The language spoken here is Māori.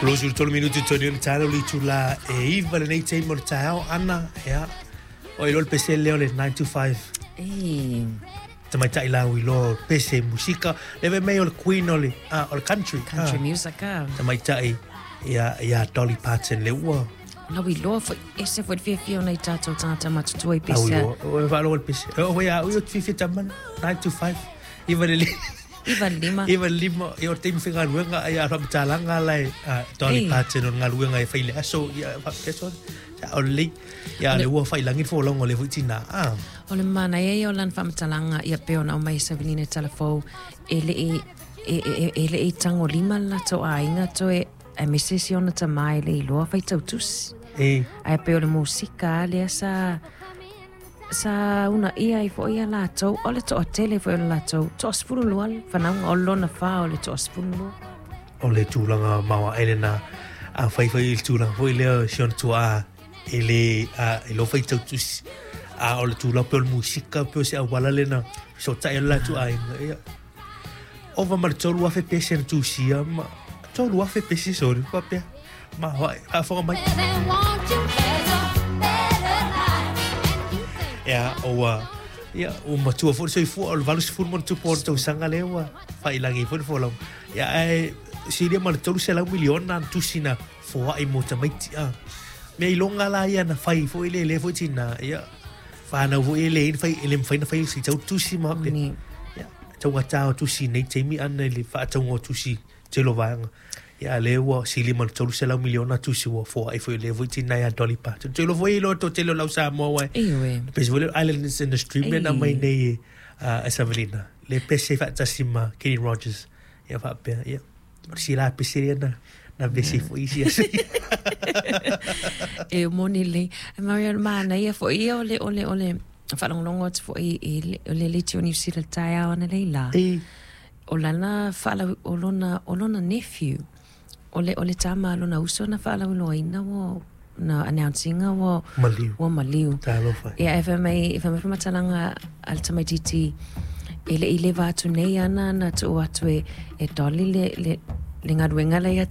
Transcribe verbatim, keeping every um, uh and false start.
Close your twenty minutes to the channel to la Eve but nei time mo tao Anna ya o ilo pese leo le nine to five eh tama tai la wi lo pese musica leve me o Queen o le ah o country country music ah tama tai ya ya Dolly Parton le wa no we lo for ese for fi fi ona tato tata matutu e pese o va lo pese o ya o fi fi tama nine to five even le Ivan Lima. Ivan Lima, eu tenho que ficar luenga aí a raptar lá lai Dolly Parton on luenga e faile aso ya peso ya oli ya le wo faile ngi fo longo le futina ah ole mana e o lan famtalanga ia peona o mai savinine telefo ele e ele e tango lima la to ainga to e a misesi ona tamai le lo fai tautus e ai peona musika le sa sa una ia i fo ia la to ole to tele fo la to to spuru lual fanang olona fa ole to spuru ole tulanga mawa elena a fai fai tulanga foi le sion tua ele a lo fai tautus a ole tula pe musika pe se wala lena so tai la tu ai over mar to lu afe pesen tu sia ma to lu afe pesi so pa pe ma a fo mai ya oa ya o matua fo so fo o valus fo mo tu porto sanga lewa fai langi fo fo lo ya e siria mar to se la milion na tu sina fo ai mo ta mai a me longa la ya na fai fo ile le fo tina ya fa na fo ile fai ile fai na fai si tau tu si ma ni ya tau wa tau tu si nei te mi an le fa tau ngo tu si te lo va ya lewa sili man to se la milion na tu si wo fo ai fo ile fo tina ya Dolly Parton te lo vo ilo to te lo la sa mo wa ewe pes vo islands in the stream na mai nei a Savelina le pese fa tasima Kenny Rogers ya fa pe ya si la pese na na besi fo isi e monile Marian mana ia fo ia ole ole ole fa long long ot fo i ole le tioni si le taia ona leila e olana fa la olona olona nephew ole ole tama lona usona fa la loina wo na announcing wo maliu wo maliu ta lo fa ya F M A F M A matalanga ultimately ele ile va tu nei ana na tu atu e Dolly le le le ngadwenga le